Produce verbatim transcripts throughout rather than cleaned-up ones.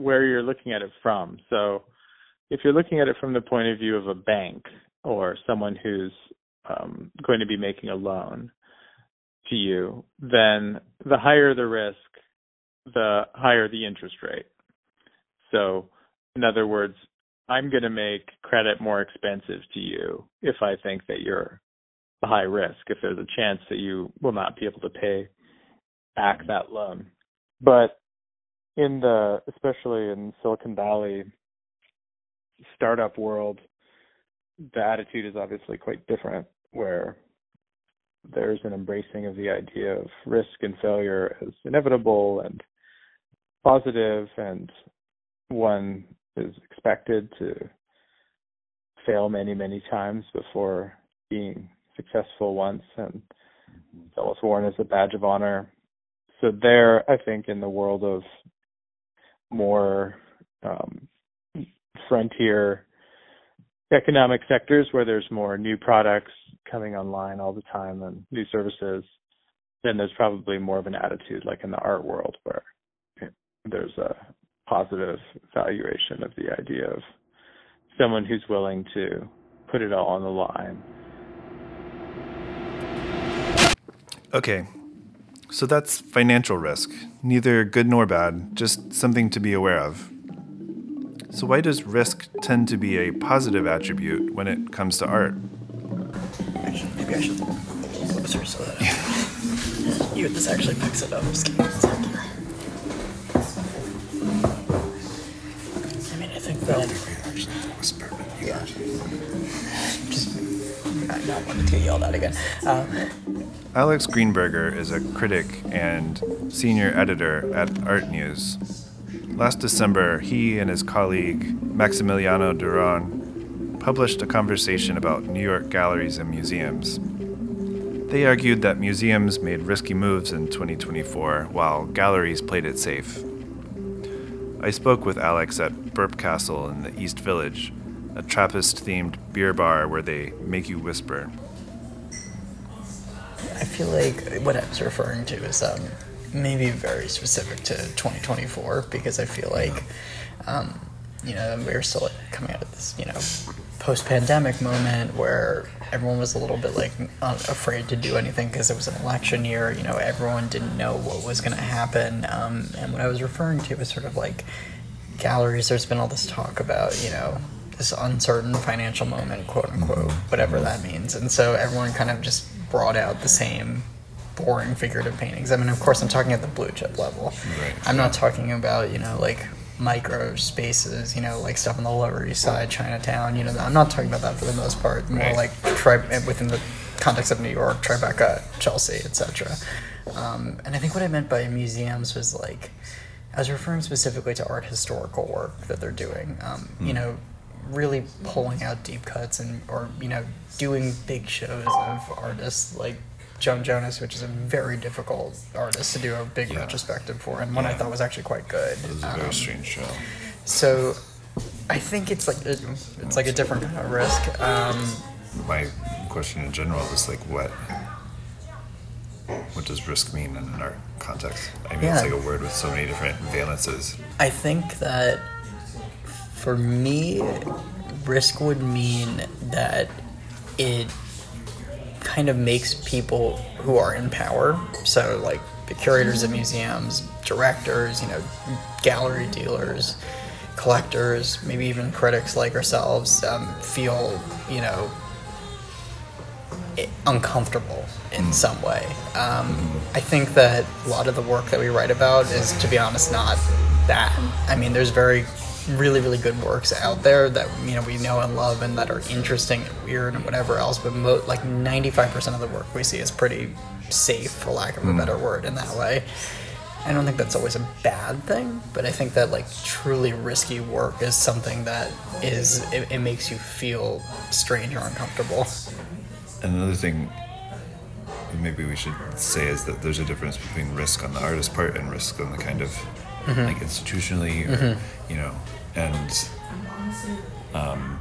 where you're looking at it from. So if you're looking at it from the point of view of a bank or someone who's um, going to be making a loan to you, then the higher the risk, the higher the interest rate. So in other words, I'm going to make credit more expensive to you if I think that you're a high risk, if there's a chance that you will not be able to pay back that loan. But in the, especially in Silicon Valley startup world, the attitude is obviously quite different, where there's an embracing of the idea of risk and failure as inevitable and positive, and one is expected to fail many, many times before being successful once, and it's almost worn as a badge of honor. So there, I think, in the world of more um, frontier economic sectors where there's more new products coming online all the time and new services, then there's probably more of an attitude like in the art world where there's a positive valuation of the idea of someone who's willing to put it all on the line. Okay, so that's financial risk, neither good nor bad, just something to be aware of. So why does risk tend to be a positive attribute when it comes to art? Actually, maybe I should look closer so that I, you, this actually picks it up. Just give me a second. I mean, I think that... Yeah. Just, I don't want to get yelled at again. Uh, Alex Greenberger is a critic and senior editor at Art News. Last December, he and his colleague Maximiliano Duran published a conversation about New York galleries and museums. They argued that museums made risky moves in twenty twenty-four, while galleries played it safe. I spoke with Alex at Burp Castle in the East Village, a Trappist-themed beer bar where they make you whisper. I feel like what I was referring to is um, maybe very specific to twenty twenty-four, because I feel like, um, you know, we're still coming out of this, you know, post-pandemic moment where everyone was a little bit like afraid to do anything because it was an election year. You know, everyone didn't know what was going to happen. Um, and what I was referring to was sort of like galleries. There's been all this talk about, you know, this uncertain financial moment, quote unquote, whatever that means. And so everyone kind of just brought out the same boring figurative paintings. I mean, of course, I'm talking at the blue chip level. Right. I'm not talking about, you know, like micro spaces, you know, like stuff on the Lower East Side, Chinatown. You know, I'm not talking about that for the most part. More right. like tri- within the context of New York, Tribeca, Chelsea, et cetera. Um, and I think what I meant by museums was like, I was referring specifically to art historical work that they're doing. Um, mm. You know, really pulling out deep cuts and, or, you know, doing big shows of artists like Joan Jonas, which is a very difficult artist to do a big yeah. retrospective for, and one yeah. I thought was actually quite good. It was a very um, strange show. So I think it's like it's like a different kind of risk. Um, My question in general is like, what what does risk mean in an art context? I mean, yeah. It's like a word with so many different valences. I think that for me, risk would mean that it kind of makes people who are in power, so like the curators of museums, directors, you know, gallery dealers, collectors, maybe even critics like ourselves, um, feel, you know, uncomfortable in mm. some way. Um, I think that a lot of the work that we write about is, to be honest, not that. I mean, there's very really, really good works out there that, you know, we know and love and that are interesting and weird and whatever else, but mo- like ninety-five percent of the work we see is pretty safe, for lack of a better word, in that way. I don't think that's always a bad thing, but I think that like truly risky work is something that is, it, it makes you feel strange or uncomfortable. Another thing maybe we should say is that there's a difference between risk on the artist part and risk on the kind of mm-hmm. like institutionally or, mm-hmm. you know, and um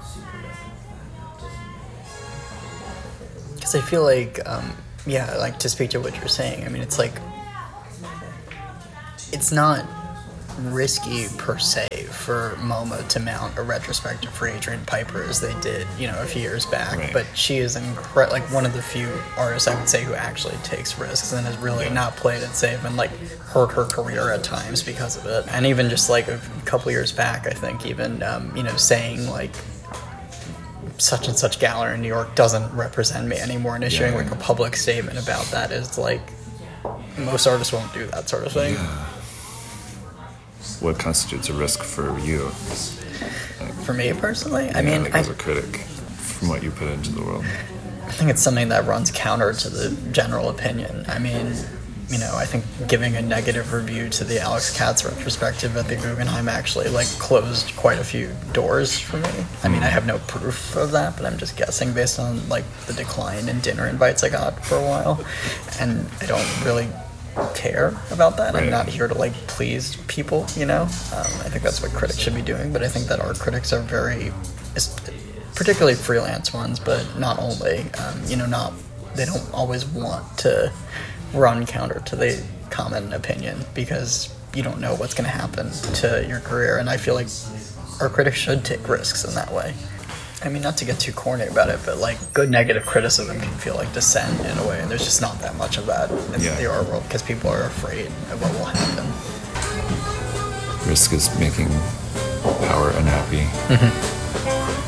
because I feel like um yeah like to speak to what you're saying, I mean, it's like it's not risky per se for MoMA to mount a retrospective for Adrian Piper as they did, you know, a few years back. Right. But she is incre- like one of the few artists I would say who actually takes risks and has really Yeah. not played it safe and like hurt her career at times because of it. And even just like a couple years back, I think even um, you know saying like such and such gallery in New York doesn't represent me anymore, and issuing Yeah. like a public statement about that is like most artists won't do that sort of thing. Yeah. What constitutes a risk for you? For me personally, I Yeah, mean, like I, as a critic, from what you put into the world. I think it's something that runs counter to the general opinion. I mean, you know, I think giving a negative review to the Alex Katz retrospective at the Guggenheim actually like closed quite a few doors for me. I mean, I have no proof of that, but I'm just guessing based on like the decline in dinner invites I got for a while, and I don't really care about that. Right. I'm not here to like please people, you know. Um, I think that's what critics should be doing, but I think that art critics are very, particularly freelance ones, but not only. Um, you know, not they don't always want to run counter to the common opinion because you don't know what's going to happen to your career, and I feel like our critics should take risks in that way. I mean, not to get too corny about it, but like good negative criticism can feel like dissent in a way, and there's just not that much of that in Yeah. the art world because people are afraid of what will happen. Risk is making power unhappy. Mm-hmm.